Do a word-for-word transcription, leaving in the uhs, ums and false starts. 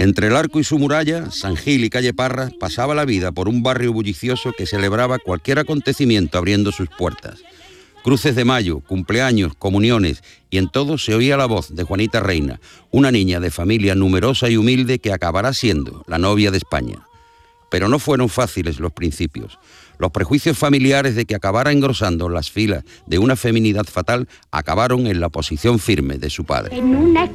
Entre el Arco y su muralla, San Gil y calle Parras, pasaba la vida por un barrio bullicioso que celebraba cualquier acontecimiento abriendo sus puertas. Cruces de mayo, cumpleaños, comuniones, y en todo se oía la voz de Juanita Reina, una niña de familia numerosa y humilde que acabará siendo la novia de España. Pero no fueron fáciles los principios. Los prejuicios familiares de que acabara engrosando las filas de una feminidad fatal acabaron en la posición firme de su padre. En una